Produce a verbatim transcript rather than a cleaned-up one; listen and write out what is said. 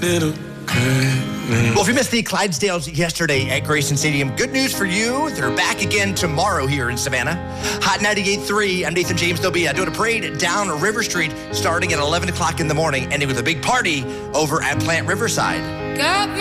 little crazy. Well, if you missed the Clydesdales yesterday at Grayson Stadium, good news for you. They're back again tomorrow here in Savannah. Hot ninety-eight point three. I'm Nathan James. They'll be doing a parade down River Street starting at eleven o'clock in the morning, ending with a big party over at Plant Riverside. Got me